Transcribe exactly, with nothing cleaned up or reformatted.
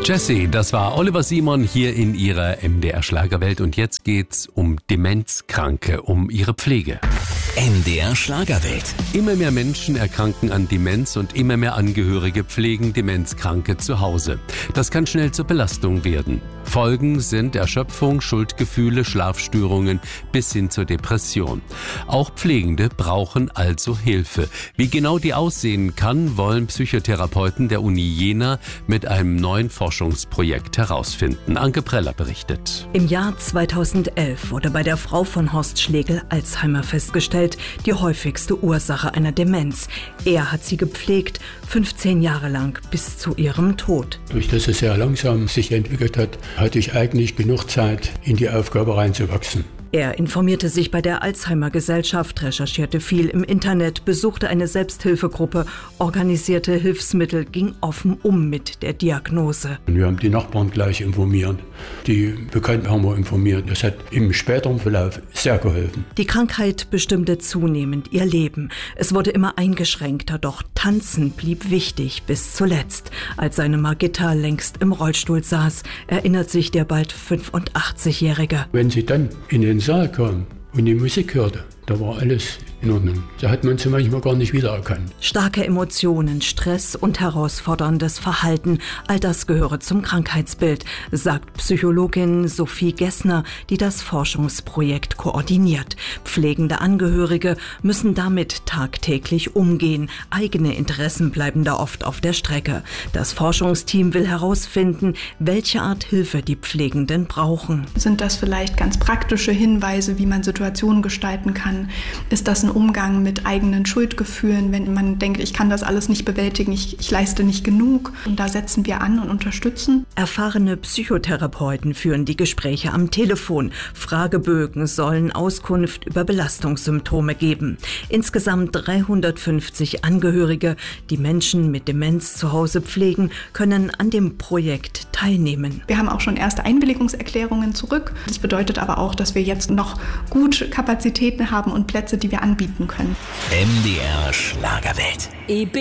Jessie, das war Oliver Simon hier in ihrer M D R Schlagerwelt und jetzt geht's um Demenzkranke, um ihre Pflege. M D R Schlagerwelt. Immer mehr Menschen erkranken an Demenz und immer mehr Angehörige pflegen Demenzkranke zu Hause. Das kann schnell zur Belastung werden. Folgen sind Erschöpfung, Schuldgefühle, Schlafstörungen bis hin zur Depression. Auch Pflegende brauchen also Hilfe. Wie genau die aussehen kann, wollen Psychotherapeuten der Uni Jena mit einem neuen Forschungsprojekt herausfinden. Anke Preller berichtet. Im Jahr zweitausendelf wurde bei der Frau von Horst Schlegel Alzheimer festgestellt, die häufigste Ursache einer Demenz. Er hat sie gepflegt, fünfzehn Jahre lang bis zu ihrem Tod. Durch das es sehr langsam sich entwickelt hat, hatte ich eigentlich genug Zeit, in die Aufgabe reinzuwachsen. Er informierte sich bei der Alzheimer-Gesellschaft, recherchierte viel im Internet, besuchte eine Selbsthilfegruppe, organisierte Hilfsmittel, ging offen um mit der Diagnose. Wir haben die Nachbarn gleich informiert, die Bekannten haben wir informiert. Das hat im späteren Verlauf sehr geholfen. Die Krankheit bestimmte zunehmend ihr Leben. Es wurde immer eingeschränkter, doch Tanzen blieb wichtig bis zuletzt. Als seine Margitta längst im Rollstuhl saß, erinnert sich der bald fünfundachtzigjährige. Wenn sie dann in den Saal kam und die Musik hörte, da war alles in Ordnung. Da hat man sie manchmal gar nicht wiedererkannt. Starke Emotionen, Stress und herausforderndes Verhalten, all das gehöre zum Krankheitsbild, sagt Psychologin Sophie Gessner, die das Forschungsprojekt koordiniert. Pflegende Angehörige müssen damit tagtäglich umgehen. Eigene Interessen bleiben da oft auf der Strecke. Das Forschungsteam will herausfinden, welche Art Hilfe die Pflegenden brauchen. Sind das vielleicht ganz praktische Hinweise, wie man Situationen gestalten kann? Ist das ein Umgang mit eigenen Schuldgefühlen, wenn man denkt, ich kann das alles nicht bewältigen, ich, ich leiste nicht genug? Und da setzen wir an und unterstützen. Erfahrene Psychotherapeuten führen die Gespräche am Telefon. Fragebögen sollen Auskunft über Belastungssymptome geben. Insgesamt dreihundertfünfzig Angehörige, die Menschen mit Demenz zu Hause pflegen, können an dem Projekt teilnehmen. Wir haben auch schon erste Einwilligungserklärungen zurück. Das bedeutet aber auch, dass wir jetzt noch gut Kapazitäten haben und Plätze, die wir anbieten können. M D R Schlagerwelt.